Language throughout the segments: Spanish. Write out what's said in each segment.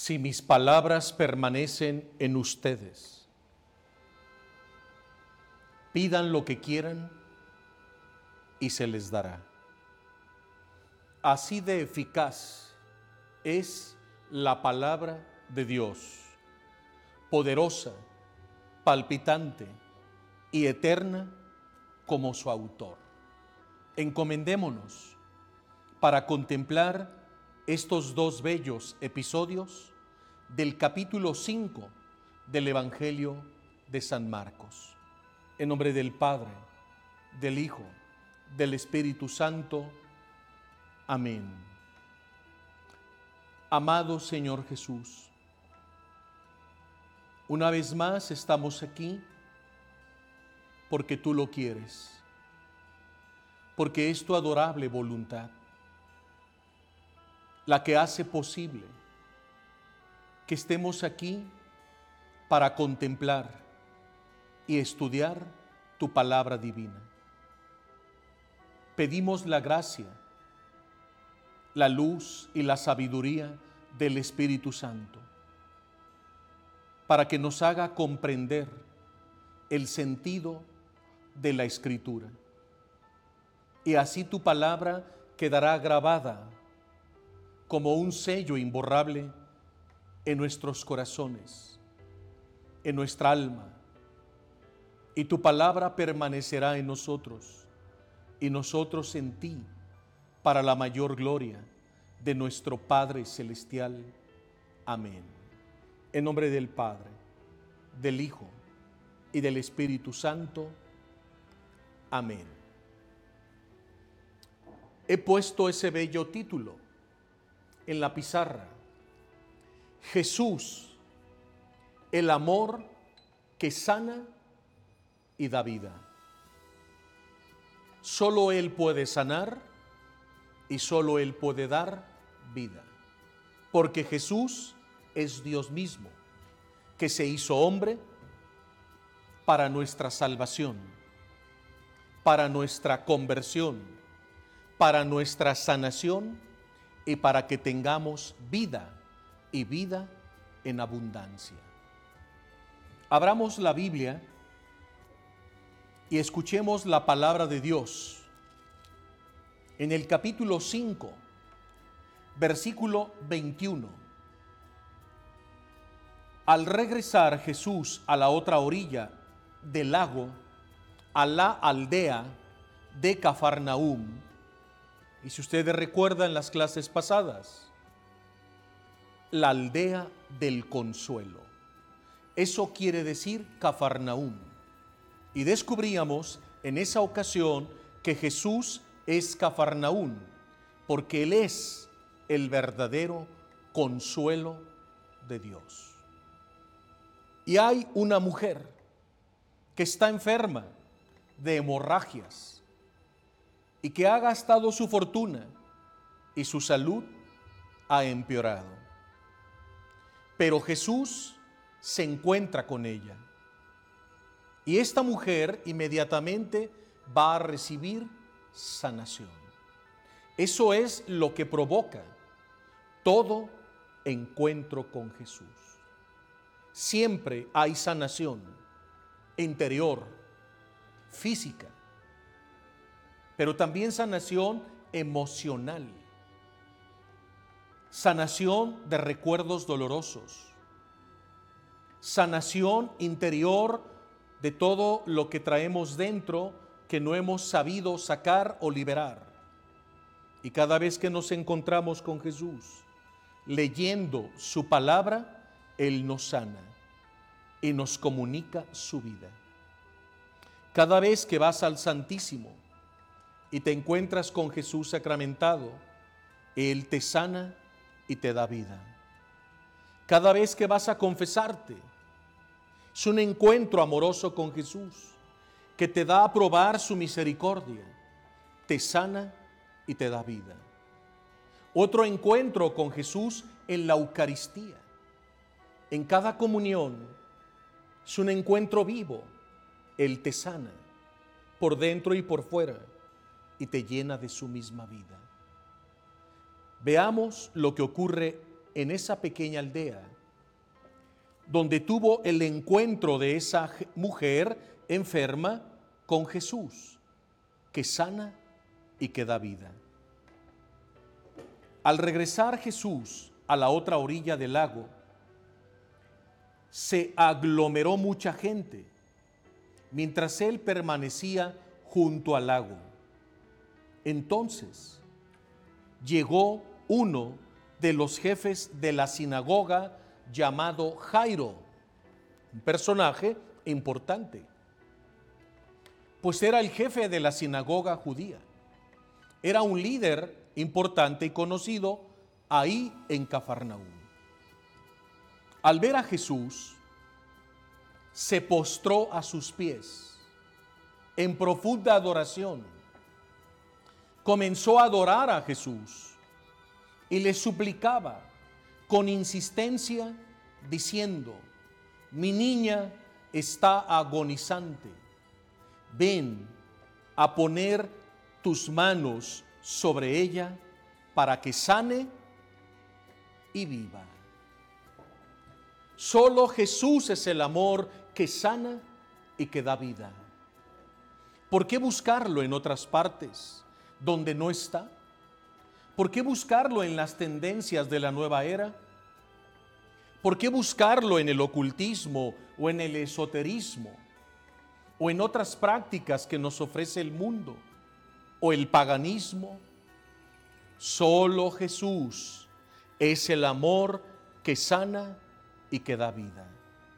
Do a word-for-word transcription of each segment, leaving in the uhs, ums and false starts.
Si mis palabras permanecen en ustedes, pidan lo que quieran y se les dará. Así de eficaz es la palabra de Dios, poderosa, palpitante y eterna como su autor. Encomendémonos para contemplar estos dos bellos episodios del capítulo cinco del Evangelio de San Marcos. En nombre del Padre, del Hijo, del Espíritu Santo. Amén. Amado Señor Jesús, una vez más estamos aquí porque tú lo quieres, porque es tu adorable voluntad la que hace posible que estemos aquí para contemplar y estudiar tu palabra divina. Pedimos la gracia, la luz y la sabiduría del Espíritu Santo para que nos haga comprender el sentido de la Escritura. Y así tu palabra quedará grabada como un sello imborrable en nuestros corazones, en nuestra alma, y tu palabra permanecerá en nosotros y nosotros en ti, para la mayor gloria de nuestro Padre Celestial. Amén. En nombre del Padre, del Hijo y del Espíritu Santo. Amén. He puesto ese bello título en la pizarra: Jesús, el amor que sana y da vida. Solo Él puede sanar y solo Él puede dar vida, porque Jesús es Dios mismo, que se hizo hombre para nuestra salvación, para nuestra conversión, para nuestra sanación y para que tengamos vida y vida en abundancia. Abramos la Biblia y escuchemos la palabra de Dios en el capítulo cinco, versículo veintiuno. Al regresar Jesús a la otra orilla del lago, a la aldea de Cafarnaúm, y si ustedes recuerdan las clases pasadas, la aldea del consuelo. Eso quiere decir Cafarnaúm. Y descubríamos en esa ocasión que Jesús es Cafarnaúm, porque Él es el verdadero consuelo de Dios. Y hay una mujer que está enferma de hemorragias y que ha gastado su fortuna y su salud ha empeorado. Pero Jesús se encuentra con ella y esta mujer inmediatamente va a recibir sanación. Eso es lo que provoca todo encuentro con Jesús. Siempre hay sanación interior, física, pero también sanación emocional, sanación de recuerdos dolorosos, sanación interior de todo lo que traemos dentro que no hemos sabido sacar o liberar. Y cada vez que nos encontramos con Jesús, leyendo su palabra, Él nos sana y nos comunica su vida. Cada vez que vas al Santísimo y te encuentras con Jesús sacramentado, Él te sana y te da vida. Cada vez que vas a confesarte, es un encuentro amoroso con Jesús que te da a probar su misericordia, te sana y te da vida. Otro encuentro con Jesús en la Eucaristía. En cada comunión es un encuentro vivo. Él te sana por dentro y por fuera y te llena de su misma vida. Veamos lo que ocurre en esa pequeña aldea, donde tuvo el encuentro de esa mujer enferma con Jesús, que sana y que da vida. Al regresar Jesús a la otra orilla del lago, se aglomeró mucha gente mientras él permanecía junto al lago. Entonces llegó uno de los jefes de la sinagoga llamado Jairo, un personaje importante, pues era el jefe de la sinagoga judía. Era un líder importante y conocido ahí en Cafarnaúm. Al ver a Jesús, se postró a sus pies en profunda adoración. Comenzó a adorar a Jesús y le suplicaba con insistencia diciendo: mi niña está agonizante, ven a poner tus manos sobre ella para que sane y viva. Solo Jesús es el amor que sana y que da vida. ¿Por qué buscarlo en otras partes donde no está? ¿Por qué buscarlo en las tendencias de la nueva era? ¿Por qué buscarlo en el ocultismo o en el esoterismo o en otras prácticas que nos ofrece el mundo o el paganismo? Solo Jesús es el amor que sana y que da vida.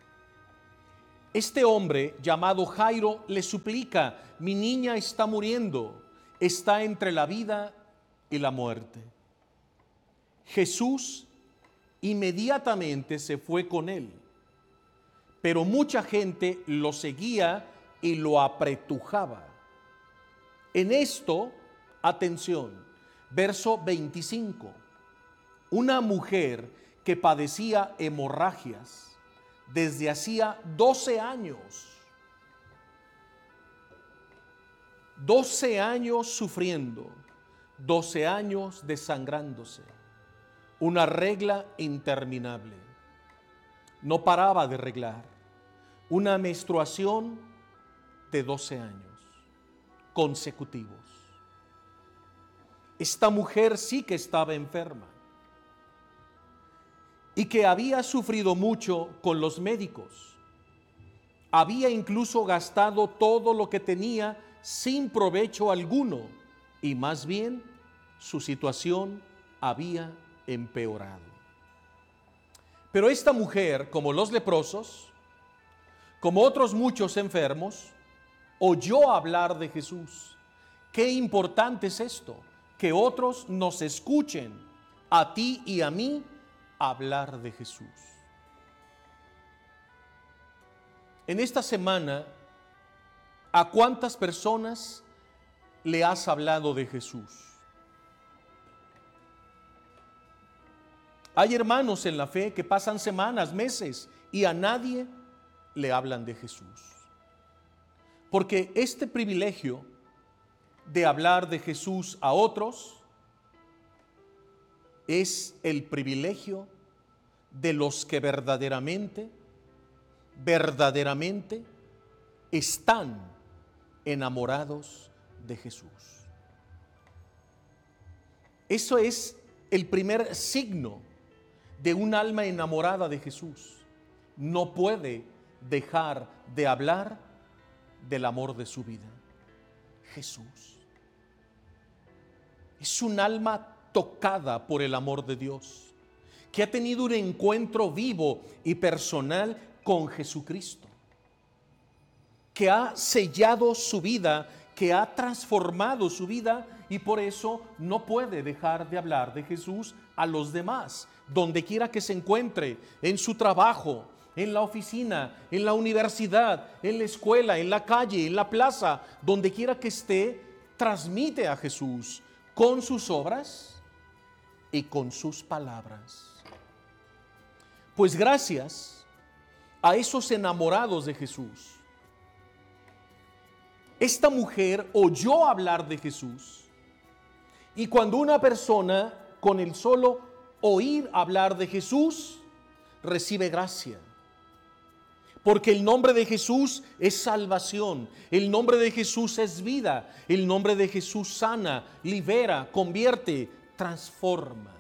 Este hombre llamado Jairo le suplica: mi niña está muriendo, está entre la vida y la muerte. Jesús inmediatamente se fue con él, pero mucha gente lo seguía y lo apretujaba. En esto, atención, verso veinticinco, una mujer que padecía hemorragias desde hacía doce años, doce años sufriendo, doce años desangrándose, una regla interminable, no paraba de reglar, una menstruación de doce años consecutivos. Esta mujer sí que estaba enferma y que había sufrido mucho con los médicos. Había incluso gastado todo lo que tenía sin provecho alguno, y más bien su situación había empeorado. Pero esta mujer, como los leprosos, como otros muchos enfermos, oyó hablar de Jesús. Qué importante es esto, que otros nos escuchen, a ti y a mí, hablar de Jesús. En esta semana, ¿a cuántas personas le has hablado de Jesús? Hay hermanos en la fe que pasan semanas, meses y a nadie le hablan de Jesús. Porque este privilegio de hablar de Jesús a otros es el privilegio de los que verdaderamente, verdaderamente están enamorados de Jesús. Eso es el primer signo de un alma enamorada de Jesús. No puede dejar de hablar del amor de su vida, Jesús. Es un alma tocada por el amor de Dios, que ha tenido un encuentro vivo y personal con Jesucristo, que ha sellado su vida, que ha transformado su vida, y por eso no puede dejar de hablar de Jesús a los demás, donde quiera que se encuentre, en su trabajo, en la oficina, en la universidad, en la escuela, en la calle, en la plaza, donde quiera que esté, transmite a Jesús con sus obras y con sus palabras. Pues gracias a esos enamorados de Jesús, esta mujer oyó hablar de Jesús, y cuando una persona con el solo oír hablar de Jesús, recibe gracia. Porque el nombre de Jesús es salvación, el nombre de Jesús es vida, el nombre de Jesús sana, libera, convierte, transforma.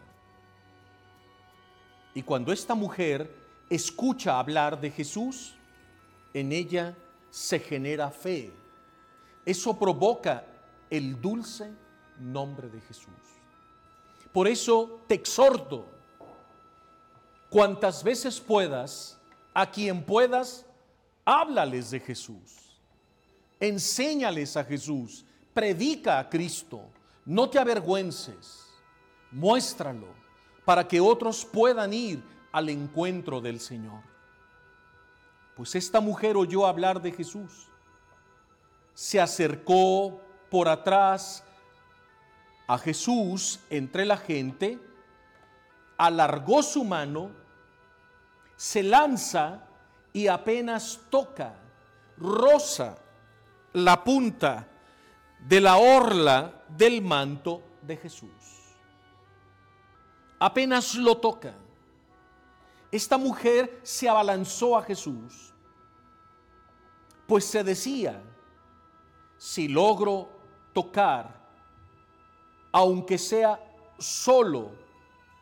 Y cuando esta mujer escucha hablar de Jesús, en ella se genera fe. Eso provoca el dulce nombre de Jesús. Por eso te exhorto, cuantas veces puedas, a quien puedas, háblales de Jesús. Enséñales a Jesús, predica a Cristo, no te avergüences, muéstralo para que otros puedan ir al encuentro del Señor. Pues esta mujer oyó hablar de Jesús, se acercó por atrás a Jesús entre la gente, alargó su mano, se lanza y apenas toca, roza la punta de la orla del manto de Jesús. Apenas lo toca. Esta mujer se abalanzó a Jesús, pues se decía, si logro tocar, aunque sea solo,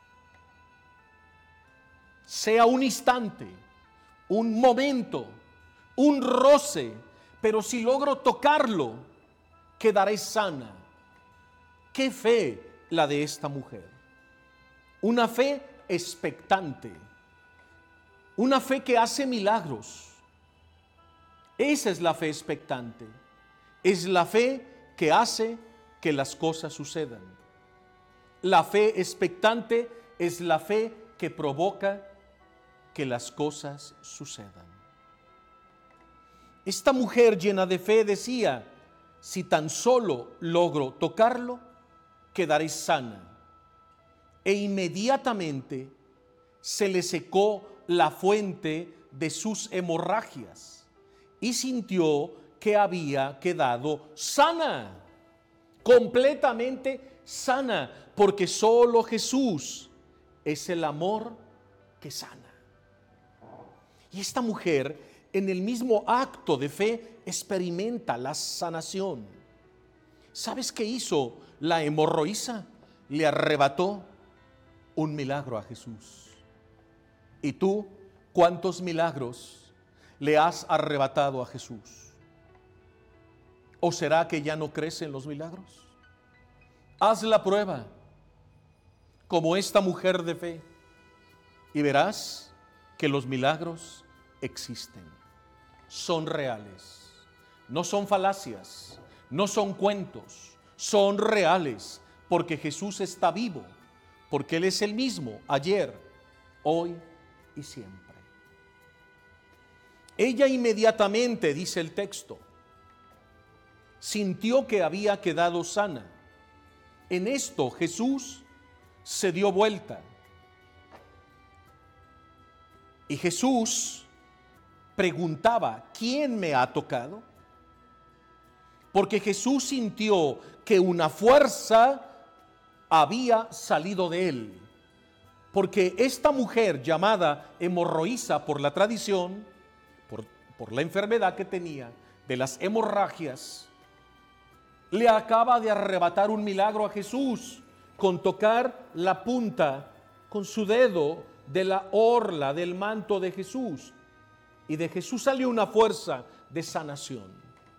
sea un instante, un momento, un roce, pero si logro tocarlo, quedaré sana. ¿Qué fe la de esta mujer? Una fe expectante, una fe que hace milagros. Esa es la fe expectante, es la fe que hace que las cosas sucedan. La fe expectante es la fe que provoca que las cosas sucedan. Esta mujer llena de fe decía, si tan solo logro tocarlo, quedaré sana. E inmediatamente se le secó la fuente de sus hemorragias y sintió que había quedado sana, completamente sana, porque solo Jesús es el amor que sana. Y esta mujer, en el mismo acto de fe, experimenta la sanación. ¿Sabes qué hizo la hemorroísa? Le arrebató un milagro a Jesús. ¿Y tú cuántos milagros le has arrebatado a Jesús? ¿O será que ya no crecen los milagros? Haz la prueba, como esta mujer de fe, y verás que los milagros existen, son reales, no son falacias, no son cuentos, son reales, porque Jesús está vivo, porque Él es el mismo ayer, hoy y siempre. Ella inmediatamente, dice el texto, sintió que había quedado sana. En esto Jesús se dio vuelta. Y Jesús preguntaba, ¿quién me ha tocado? Porque Jesús sintió que una fuerza había salido de él. Porque esta mujer llamada hemorroísa por la tradición, por, por la enfermedad que tenía de las hemorragias, le acaba de arrebatar un milagro a Jesús con tocar la punta con su dedo de la orla del manto de Jesús. Y de Jesús salió una fuerza de sanación.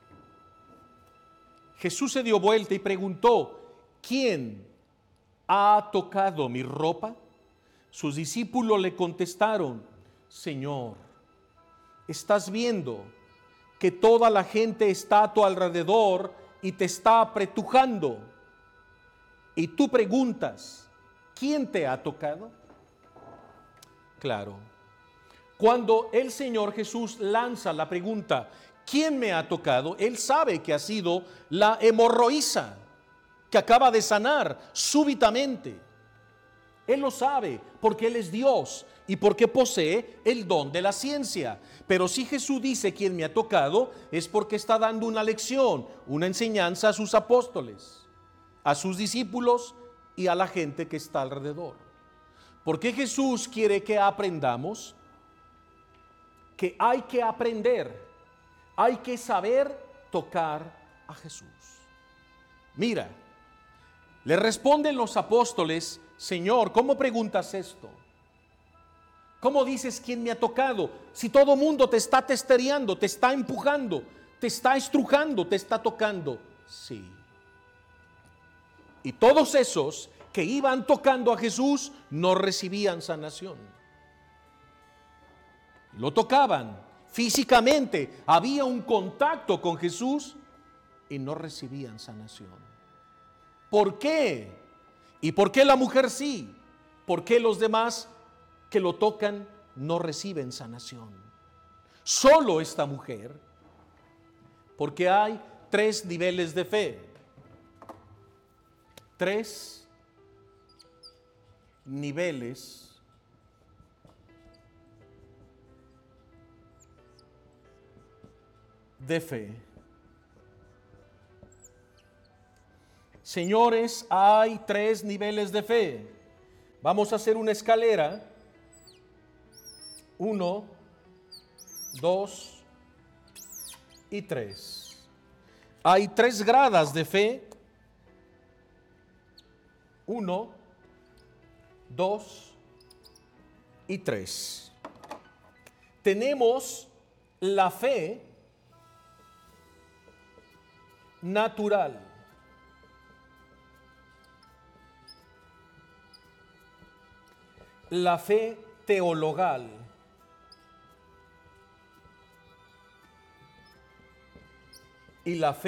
Jesús se dio vuelta y preguntó, ¿quién ha tocado mi ropa? Sus discípulos le contestaron, Señor, estás viendo que toda la gente está a tu alrededor y te está apretujando. Y tú preguntas, ¿quién te ha tocado? Claro, cuando el Señor Jesús lanza la pregunta, ¿quién me ha tocado? Él sabe que ha sido la hemorroísa que acaba de sanar súbitamente. Él lo sabe porque Él es Dios y porque posee el don de la ciencia. Pero si Jesús dice quién me ha tocado, es porque está dando una lección, una enseñanza a sus apóstoles, a sus discípulos y a la gente que está alrededor. ¿Por qué Jesús quiere que aprendamos? Que hay que aprender, hay que saber tocar a Jesús. Mira, le responden los apóstoles: Señor, ¿cómo preguntas esto? ¿Cómo dices quién me ha tocado? Si todo mundo te está testereando, te está empujando, te está estrujando, te está tocando. Sí. Y todos esos que iban tocando a Jesús no recibían sanación. Lo tocaban físicamente, había un contacto con Jesús y no recibían sanación. ¿Por qué? ¿Y por qué la mujer sí? ¿Por qué los demás que lo tocan no reciben sanación? Solo esta mujer, porque hay tres niveles de fe. Tres niveles de fe. Señores, hay tres niveles de fe. Vamos a hacer una escalera. Uno, dos y tres. Hay tres gradas de fe. Uno, dos y tres. Tenemos la fe natural. La fe teologal. Y la fe